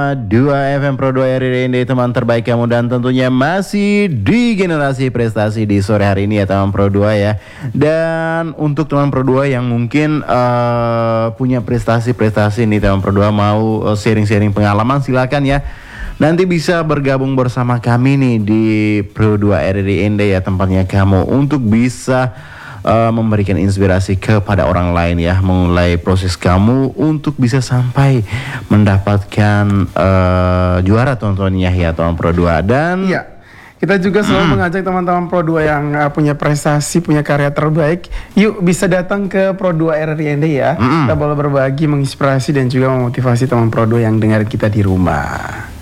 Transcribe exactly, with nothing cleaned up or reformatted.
dua F M Pro dua R R N D, teman terbaik kamu, dan tentunya masih di generasi prestasi di sore hari ini ya teman Pro dua ya. Dan untuk teman Pro dua yang mungkin uh, punya prestasi-prestasi nih teman Pro dua, mau uh, sharing-sharing pengalaman, silakan ya. Nanti bisa bergabung bersama kami nih di Pro dua R R N D ya, tempatnya kamu untuk bisa Uh, memberikan inspirasi kepada orang lain ya, mulai proses kamu untuk bisa sampai mendapatkan uh, juara tontonnya ya teman Pro dua. Dan ya, kita juga selalu mm. mengajak teman-teman Pro dua yang uh, punya prestasi, punya karya terbaik, yuk bisa datang ke Pro dua R R I N D ya. Mm. Kita boleh berbagi, menginspirasi dan juga memotivasi teman Pro dua yang dengar kita di rumah.